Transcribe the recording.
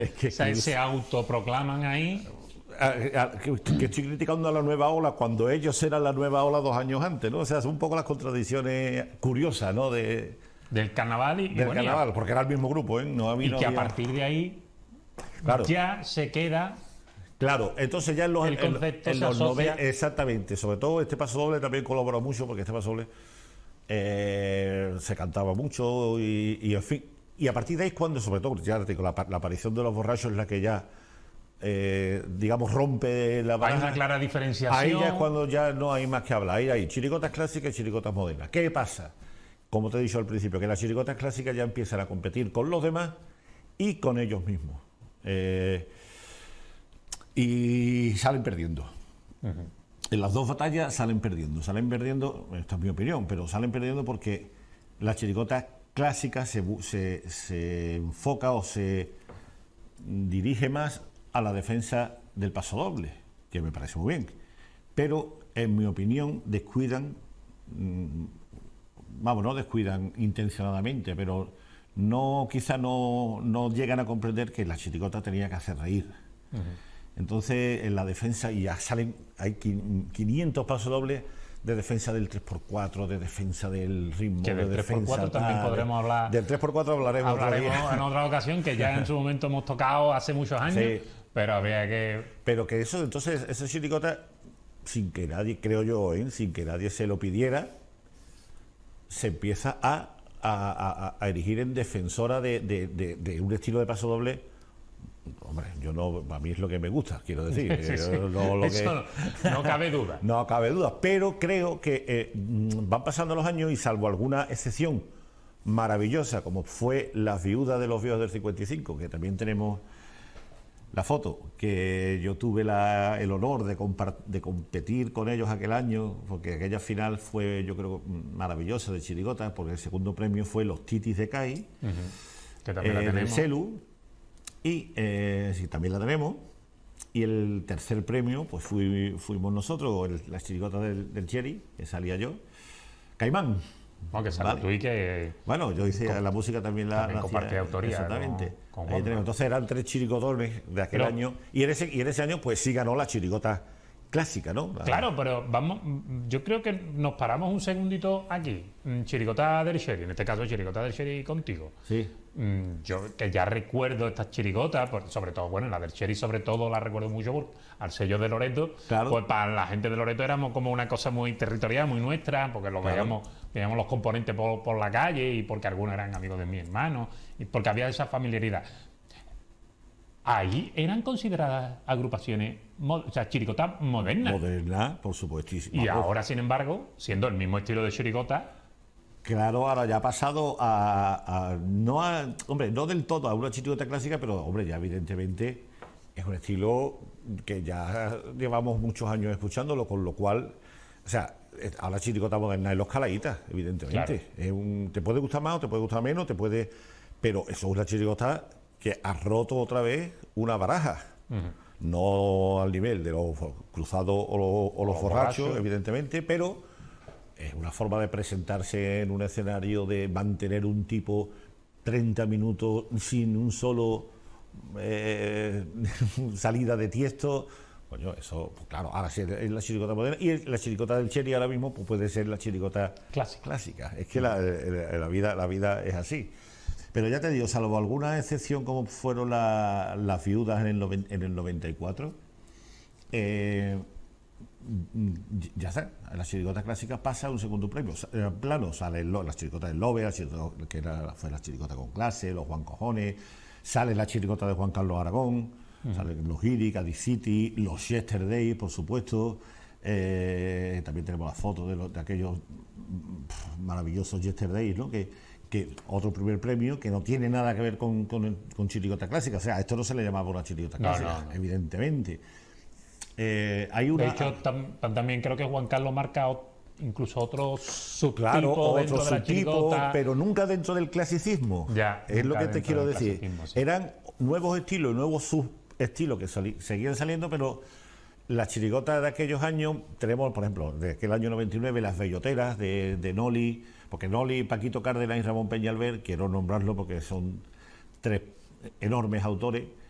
Se autoproclaman ahí. Que estoy criticando a la nueva ola cuando ellos eran la nueva ola 2 años antes, ¿no? O sea, son un poco las contradicciones curiosas, ¿no? Del carnaval del carnaval, porque era el mismo grupo, ¿eh? A partir de ahí, claro, ya se queda. Claro, entonces ya en los, el concepto en los 90, exactamente, sobre todo este paso doble también colaboró mucho, porque este paso doble se cantaba mucho y en fin, y a partir de ahí es cuando, sobre todo, ya te digo, la aparición de los borrachos es la que ya digamos rompe la baraja. Hay una clara diferenciación. Ahí ya es cuando ya no hay más que hablar, ahí hay chiricotas clásicas y chiricotas modernas. ¿Qué pasa? Como te he dicho al principio, que las chiricotas clásicas ya empiezan a competir con los demás y con ellos mismos. Y salen perdiendo. En las dos batallas salen perdiendo, esta es mi opinión, pero salen perdiendo porque la chiricota clásica se enfoca o se dirige más a la defensa del paso doble, que me parece muy bien, pero en mi opinión descuidan, no descuidan intencionadamente, pero quizá no llegan a comprender que la chiricota tenía que hacer reír. Entonces, en la defensa, y ya hay 500 pasos dobles de defensa del 3x4, de defensa del ritmo, que del de 3x4 defensa también podremos hablar. Del 3x4 hablaremos en otra ocasión, que ya en su momento hemos tocado hace muchos años, sí, pero había que... Pero que eso, entonces, esa chiricota, sin que nadie, creo yo, sin que nadie se lo pidiera, se empieza a erigir en defensora de un estilo de paso doble. Hombre, a mí es lo que me gusta, quiero decir. Sí. No cabe duda. No cabe duda, pero creo que van pasando los años y salvo alguna excepción maravillosa, como fue Las viudas de los viejos del 55, que también tenemos la foto, que yo tuve el honor de competir con ellos aquel año, porque aquella final fue, yo creo, maravillosa de chirigota, porque el segundo premio fue Los Titis de CAI, que también la tenemos. del Celu. Y sí, también la tenemos. Y el tercer premio, pues fuimos nosotros, la chirigota del Cherry, que salía yo. Caimán. No, que salió tú y que... Bueno, yo hice la música también compartí autoría. Exactamente. Ahí tenemos. Entonces eran 3 chirigotones de aquel año. Y en ese año, pues sí ganó la chirigota clásica, ¿no? Claro, pero yo creo que nos paramos un segundito aquí. Chirigota del Cherry, en este caso chirigota del Cherry contigo. Sí. Yo que ya recuerdo estas chirigotas, sobre todo, bueno, la del Cherry sobre todo la recuerdo mucho al sello de Loreto, claro. Pues para la gente de Loreto éramos como una cosa muy territorial, muy nuestra, porque lo veíamos los componentes por la calle y porque algunos eran amigos de mi hermano y porque había esa familiaridad. Ahí eran consideradas agrupaciones, chiricotas modernas. Modernas, por supuestísimo. Y ahora, sin embargo, siendo el mismo estilo de chirigota... Claro, ahora ya ha pasado hombre, no del todo a una chirigota clásica, pero, hombre, ya evidentemente es un estilo que ya llevamos muchos años escuchándolo, con lo cual, o sea, ahora chirigota moderna es los calaítas, evidentemente. Claro. Te puede gustar más o te puede gustar menos, pero eso es una chirigota que ha roto otra vez una baraja. No al nivel de los cruzados o los borrachos, evidentemente, pero es una forma de presentarse en un escenario, de mantener un tipo 30 minutos sin un solo salida de tiesto. Coño, eso, pues claro, ahora sí es la chirigota moderna, y la chirigota del Cherry ahora mismo pues puede ser la chirigota clásica. Es que la vida es así. Pero ya te digo, salvo alguna excepción como fueron las viudas en el 94, ya está, en las chirigotas clásicas pasa un segundo premio. En plano salen las chirigotas del Lobe, que fue la chirigota con clase, los Juan Cojones, sale la chirigota de Juan Carlos Aragón, salen los Giri, Cádiz City, los Yesterday, por supuesto. También tenemos las fotos de aquellos maravillosos Yesterday, ¿no? Que otro primer premio que no tiene nada que ver con chirigota clásica. O sea, a esto no se le llamaba una chirigota clásica, no. Evidentemente. De hecho, también creo que Juan Carlos marca incluso otro subtipo, claro, dentro otro de la chirigota, pero nunca dentro del clasicismo. Ya, es lo que te quiero decir. Sí. Eran nuevos estilos, nuevos subestilos que seguían saliendo, pero las chirigotas de aquellos años, tenemos, por ejemplo, de aquel año 99, las belloteras de Noli, porque Noli, Paquito Cárdenas y Ramón Peñalver, quiero nombrarlo porque son 3 enormes autores.